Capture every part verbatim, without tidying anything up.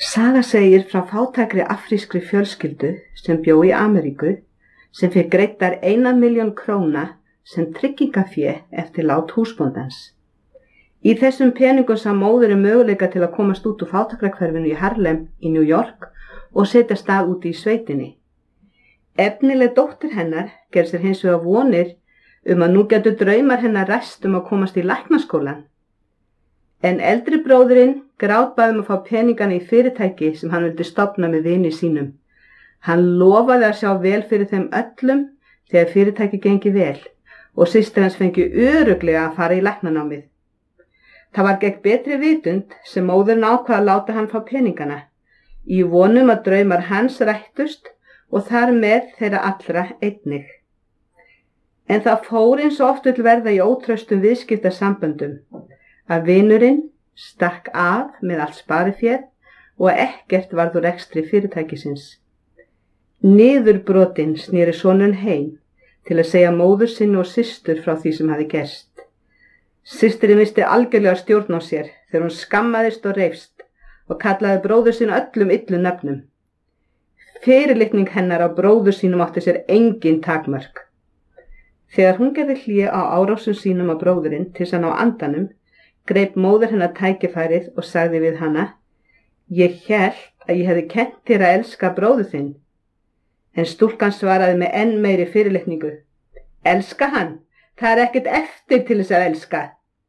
Saga segir frá fátækri afrískri fjölskyldu sem bjó í Ameríku sem fékk greiddar eina milljón króna sem tryggingafé eftir lát húsbóndans. Í þessum peningum sá móðurinn möguleika til að komast út úr fátækrahverfinu í Harlem í New York og setja stað úti í sveitinni. Efnileg dóttir hennar gerði sér hins vegar vonir um að nú gætu draumar hennar ræst um að komast í læknaskólann. En eldri bróðirinn grátbaði um að fá peningana í fyrirtæki sem hann vildi stofna með vini sínum. Hann lofaði að sjá vel fyrir þeim öllum þegar fyrirtæki gengi vel og systir hans fengi örugglega að fara í læknanámið. Það var gegn betri vitund sem móðurinn ákvað að láta hann fá peningana, í vonum að draumar hans rættust og þar með þeirra allra einnig. En það fór eins og oft vill verða í ótraustum viðskiptasamböndum, að vinurinn stakk af með allt spariféð og ekkert varð úr rekstri fyrirtækisins. Niðurbrotinn sneri sonurinn heim til að segja móður sinni og systur frá því sem hafði gerst. Systirinn missti algjörlega stjórn á sér þegar hún skammaðist og reifst og kallaði bróður sinn öllum illu nöfnum. Fyrirlitning hennar á bróður sínum átti sér engin takmörk. Þegar hún gerði hlé á árásum sínum á bróðurinn til þess að ná andanum, greip móðir hennar tækifærið og sagði við hana: Ég hélt að ég hefði kennt þér að elska bróður þinn. En stúlkan svaraði með enn meiri fyrirlitningu: Elska hann, það er ekkert eftir til þess að elska.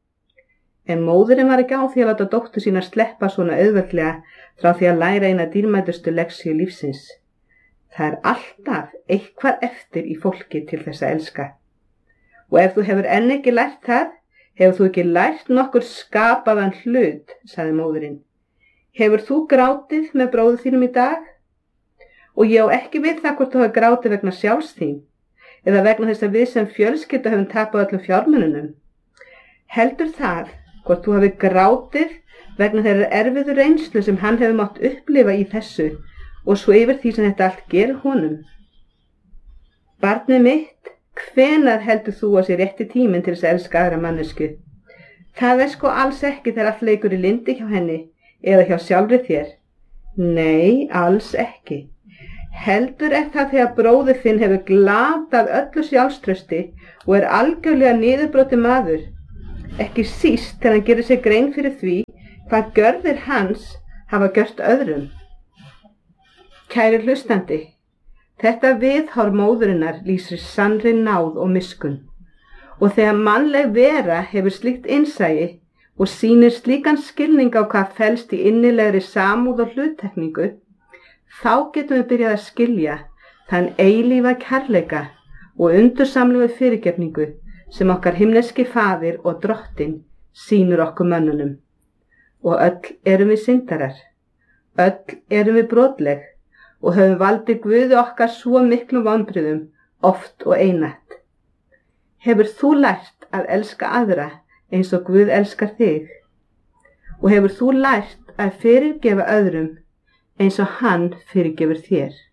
En móðurinn var ekki á því að láta dóttur sína sleppa svona auðveldlega frá því að læra eina dýrmætustu lexíu lífsins. Það er alltaf eitthvað eftir í fólki til þess að elska. Og ef þú hefur enn ekki lært það, hefur þú ekki lært nokkur skapaðan hlut, sagði móðurinn. Hefur þú grátið með bróður þínum í dag? Og ég á ekki við það hvort þú hefur grátið vegna sjálfs þín, eða vegna þess að við sem fjölskylda höfum tapað öllum fjármununum. Heldur það hvort þú hefur grátið vegna þeirra erfiðu reynslu sem hann hefur mátt upplifa í þessu og svo yfir því sem þetta allt gerir honum. Barnið mitt, hvenær heldur þú að sé rétti tíminn til þess að elska aðra mannesku? Það er sko alls ekki þegar allt leikur í lyndi hjá henni eða hjá sjálfri þér. Nei, alls ekki. Heldur er það þegar bróðir þinn hefur glatað öllu sjálfstrausti og er algjörlega niðurbrotinn maður. Ekki síst þegar hann gerir sér grein fyrir því hvað gjörðir hans hafa gjört öðrum. Kæri hlustandi, þetta viðhorf móðurinnar lýsir sannri náð og miskunn. Og þegar mannleg vera hefur slíkt innsæi og sýnir slíkan skilning á hvað felst í innilegri samúð og hluttekningu, þá getum við byrjað að skilja þann eilífa kærleika og undursamlegu fyrirgefningu sem okkar himneski faðir og drottin sýnir okkur mönnunum. Og öll erum við syndarar, öll erum við brotleg og höfum valdið Guði okkar svo miklum vonbrigðum oft og einatt. Hefur þú lært að elska aðra eins og Guð elskar þig? Og hefur þú lært að fyrirgefa öðrum eins og hann fyrirgefur þér?